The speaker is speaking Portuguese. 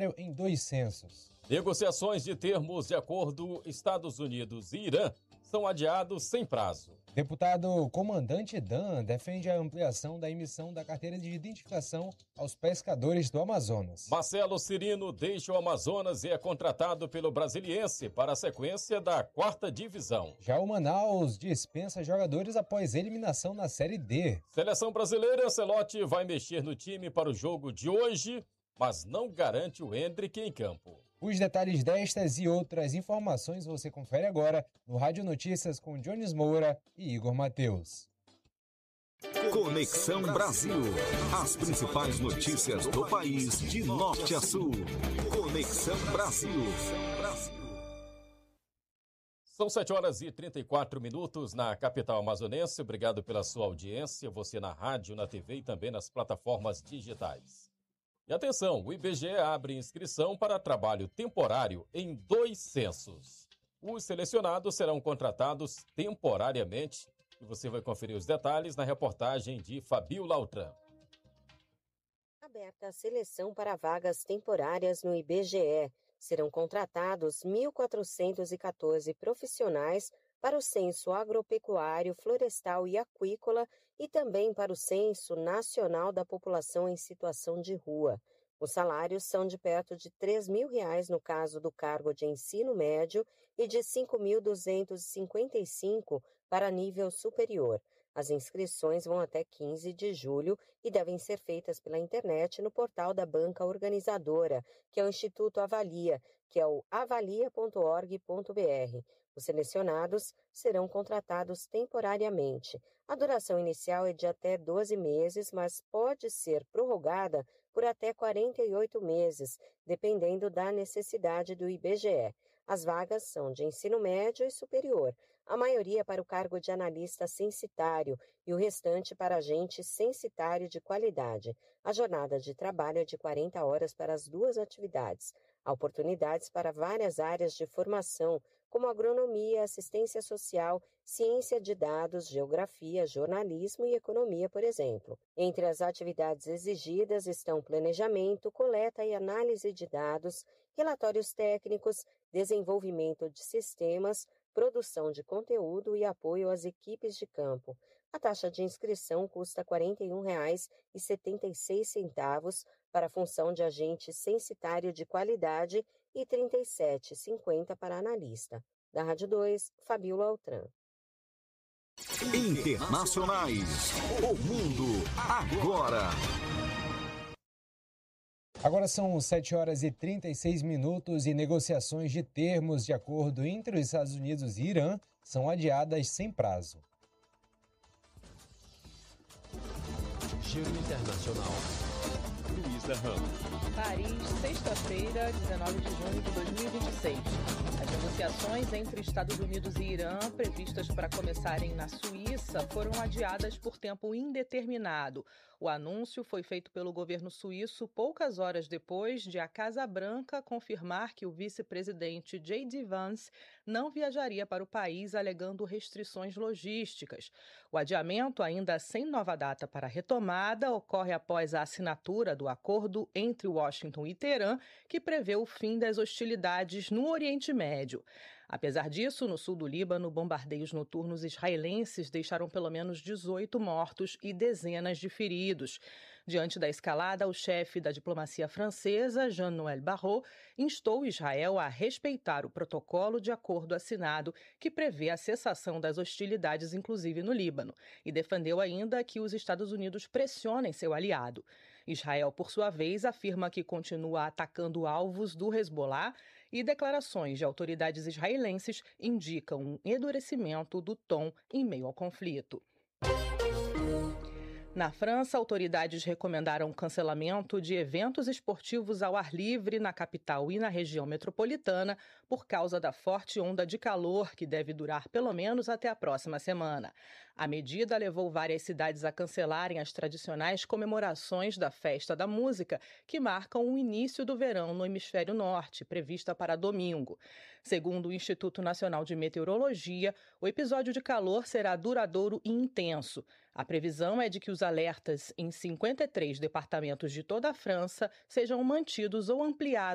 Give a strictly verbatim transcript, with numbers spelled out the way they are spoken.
salário em dois censos. Negociações de termos de acordo Estados Unidos e Irã são adiados sem prazo. Deputado comandante Dan defende a ampliação da emissão da carteira de identificação aos pescadores do Amazonas. Marcelo Cirino deixa o Amazonas e é contratado pelo Brasiliense para a sequência da quarta divisão. Já o Manaus dispensa jogadores após eliminação na Série D. Seleção brasileira, Ancelotti vai mexer no time para o jogo de hoje, mas não garante o Endrick em campo. Os detalhes destas e outras informações você confere agora no Rádio Notícias com Jones Moura e Igor Mateus. Conexão Brasil. As principais notícias do país de norte a sul. Conexão Brasil. São sete horas e trinta e quatro minutos na capital amazonense. Obrigado pela sua audiência, você na rádio, na T V e também nas plataformas digitais. E atenção, o I B G E abre inscrição para trabalho temporário em dois censos. Os selecionados serão contratados temporariamente e você vai conferir os detalhes na reportagem de Fabiola Altran. Aberta a seleção para vagas temporárias no I B G E. Serão contratados mil quatrocentos e quatorze profissionais para o Censo Agropecuário, Florestal e Aquícola e também para o Censo Nacional da População em Situação de Rua. Os salários são de perto de três mil reais no caso do cargo de ensino médio e de cinco mil duzentos e cinquenta e cinco para nível superior. As inscrições vão até quinze de julho e devem ser feitas pela internet no portal da banca organizadora, que é o Instituto Avalia, que é o avalia ponto org ponto br. Os selecionados serão contratados temporariamente. A duração inicial é de até doze meses, mas pode ser prorrogada por até quarenta e oito meses, dependendo da necessidade do I B G E. As vagas são de ensino médio e superior, a maioria para o cargo de analista censitário e o restante para agente censitário de qualidade. A jornada de trabalho é de quarenta horas para as duas atividades. Há oportunidades para várias áreas de formação, como agronomia, assistência social, ciência de dados, geografia, jornalismo e economia, por exemplo. Entre as atividades exigidas estão planejamento, coleta e análise de dados, relatórios técnicos, desenvolvimento de sistemas, produção de conteúdo e apoio às equipes de campo. A taxa de inscrição custa quarenta e um reais e setenta e seis centavos para a função de agente censitário de qualidade e trinta e sete reais e cinquenta centavos para analista. Da Rádio dois, Fabiola Altran. Internacionais. O mundo agora. Agora são sete horas e trinta e seis minutos e negociações de termos de acordo entre os Estados Unidos e Irã são adiadas sem prazo. Giro Internacional. Luísa Ramos. Paris, sexta-feira, dezenove de junho de dois mil e vinte e seis. As negociações entre Estados Unidos e Irã, previstas para começarem na Suíça, foram adiadas por tempo indeterminado. O anúncio foi feito pelo governo suíço poucas horas depois de a Casa Branca confirmar que o vice-presidente J D Vance não viajaria para o país alegando restrições logísticas. O adiamento, ainda sem nova data para a retomada, ocorre após a assinatura do acordo entre Washington e Teherã, que prevê o fim das hostilidades no Oriente Médio. Apesar disso, no sul do Líbano, bombardeios noturnos israelenses deixaram pelo menos dezoito mortos e dezenas de feridos. Diante da escalada, o chefe da diplomacia francesa, Jean-Noël Barrot, instou Israel a respeitar o protocolo de acordo assinado que prevê a cessação das hostilidades, inclusive no Líbano, e defendeu ainda que os Estados Unidos pressionem seu aliado. Israel, por sua vez, afirma que continua atacando alvos do Hezbollah e declarações de autoridades israelenses indicam um endurecimento do tom em meio ao conflito. Na França, autoridades recomendaram o cancelamento de eventos esportivos ao ar livre na capital e na região metropolitana por causa da forte onda de calor que deve durar pelo menos até a próxima semana. A medida levou várias cidades a cancelarem as tradicionais comemorações da Festa da Música, que marcam o início do verão no hemisfério norte, prevista para domingo. Segundo o Instituto Nacional de Meteorologia, o episódio de calor será duradouro e intenso. A previsão é de que os alertas em cinquenta e três departamentos de toda a França sejam mantidos ou ampliados